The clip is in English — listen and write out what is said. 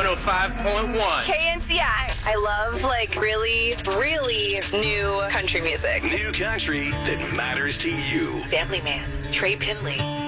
105.1. KNCI. I love really, really new country music. New country that matters to you. Family Man, Trey Pinley.